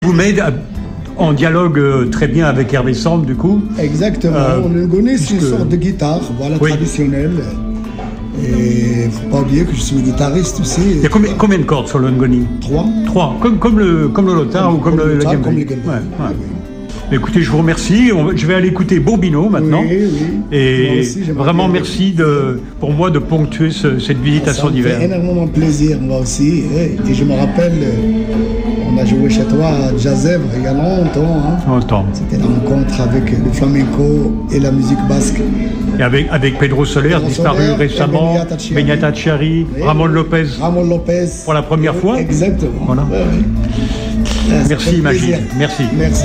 Vous m'aidez en dialogue très bien avec Hervé Sambre, du coup. Exactement. Le ngoni, c'est une sorte de guitare, voilà, traditionnelle. Et faut pas oublier que je suis guitariste aussi. Il y a combien de cordes sur le ngoni? 3. Comme le lotar ou comme le djembé. Écoutez, je vous remercie. Je vais aller écouter Bobino maintenant. Oui. Et vraiment merci pour moi de ponctuer cette visite à Son d'hiver. Ça me fait énormément plaisir, moi aussi. Et je me rappelle, on a joué chez toi à Jazèvre il y a longtemps. C'était la rencontre avec le flamenco et la musique basque. Et avec Pedro Soler, disparu récemment, Beñat Chiari, Ramon Lopez. Pour la première fois. Exactement. Voilà. Merci, Magid. Merci.